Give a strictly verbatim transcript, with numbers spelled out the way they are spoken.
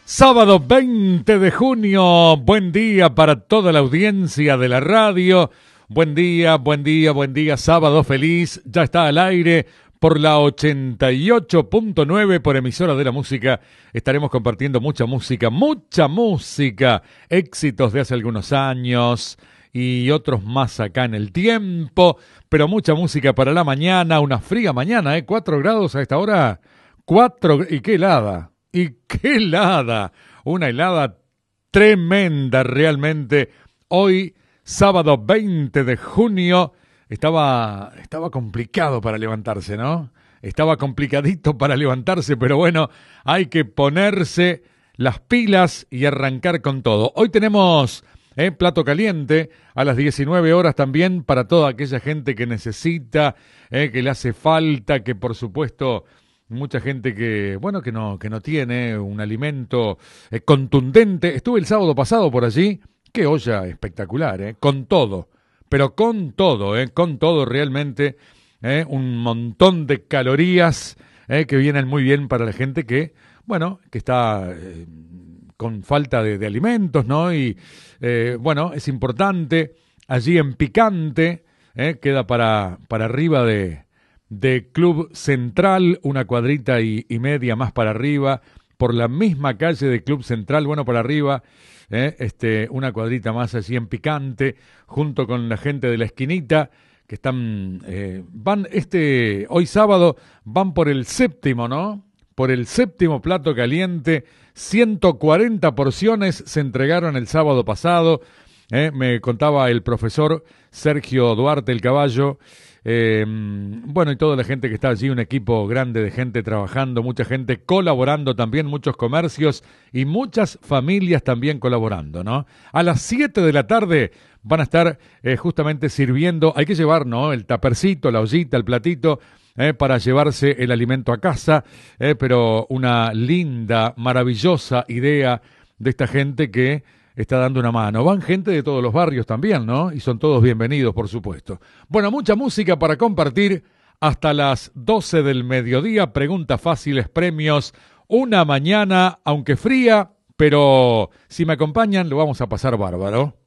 Sábado veinte de junio, buen día para toda la audiencia de la radio. Buen día, buen día, buen día, sábado feliz. Ya está al aire por la ochenta y ocho punto nueve por emisora de la música. Estaremos compartiendo mucha música, mucha música. Éxitos de hace algunos años y otros más acá en el tiempo. Pero mucha música para la mañana, una fría mañana, ¿eh? Cuatro grados a esta hora. Cuatro, y qué helada. Y qué helada, una helada tremenda realmente. Hoy, sábado veinte de junio, estaba, estaba complicado para levantarse, ¿no? Estaba complicadito para levantarse, pero bueno, hay que ponerse las pilas y arrancar con todo. Hoy tenemos eh, plato caliente a las diecinueve horas también para toda aquella gente que necesita, eh, que le hace falta, que por supuesto... Mucha gente que, bueno, que no, que no tiene un alimento eh, contundente. Estuve el sábado pasado por allí. Qué olla espectacular, ¿eh? Con todo. Pero con todo, ¿eh? Con todo realmente. ¿eh? Un montón de calorías ¿eh? que vienen muy bien para la gente que, bueno, que está eh, con falta de, de alimentos, ¿no? Y, eh, bueno, es importante. Allí en Picante, ¿eh? queda para, para arriba de... de Club Central, una cuadrita y, y media más para arriba, por la misma calle de Club Central, bueno, para arriba, eh, este, una cuadrita más allí en Picante, junto con la gente de la esquinita, que están, eh, van este, hoy sábado, van por el séptimo, ¿no? Por el séptimo plato caliente, ciento cuarenta porciones se entregaron el sábado pasado, eh, me contaba el profesor Sergio Duarte el Caballo. Eh, bueno, y toda la gente que está allí, un equipo grande de gente trabajando, mucha gente colaborando también, muchos comercios y muchas familias también colaborando, ¿no? A las siete de la tarde van a estar eh, justamente sirviendo, hay que llevar, ¿no? El tapercito, la ollita, el platito, eh, para llevarse el alimento a casa, eh, pero una linda, maravillosa idea de esta gente que... está dando una mano. Van gente de todos los barrios también, ¿no? Y son todos bienvenidos, por supuesto. Bueno, mucha música para compartir hasta las doce del mediodía. Preguntas fáciles, premios. Una mañana, aunque fría, pero si me acompañan lo vamos a pasar bárbaro.